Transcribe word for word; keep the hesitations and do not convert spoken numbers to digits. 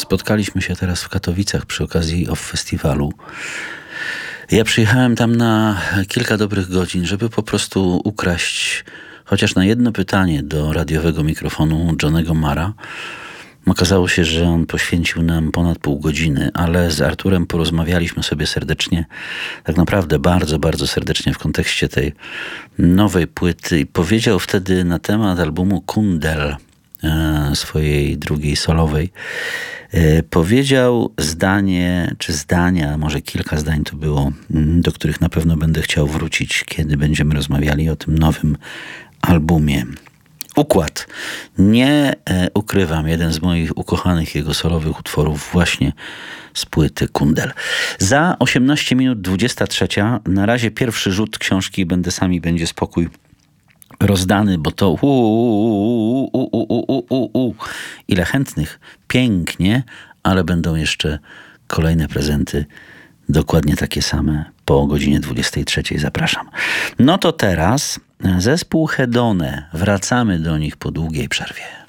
spotkaliśmy się teraz w Katowicach przy okazji Off Festiwalu. Ja przyjechałem tam na kilka dobrych godzin, żeby po prostu ukraść chociaż na jedno pytanie do radiowego mikrofonu Johnego Marra. Okazało się, że on poświęcił nam ponad pół godziny, ale z Arturem porozmawialiśmy sobie serdecznie, tak naprawdę bardzo, bardzo serdecznie w kontekście tej nowej płyty i powiedział wtedy na temat albumu Kundel, swojej drugiej solowej, powiedział zdanie, czy zdania, może kilka zdań to było, do których na pewno będę chciał wrócić, kiedy będziemy rozmawiali o tym nowym albumie. Układ. Nie e, ukrywam, jeden z moich ukochanych jego solowych utworów właśnie z płyty Kundel. Za osiemnaście minut dwudziesta trzecia. Na razie pierwszy rzut książki Będę sami, będzie spokój rozdany, bo to u, u, u, u, u, u, u. Ile chętnych. Pięknie, ale będą jeszcze kolejne prezenty dokładnie takie same po godzinie dwudziestej trzeciej. Zapraszam. No to teraz zespół Hedone. Wracamy do nich po długiej przerwie.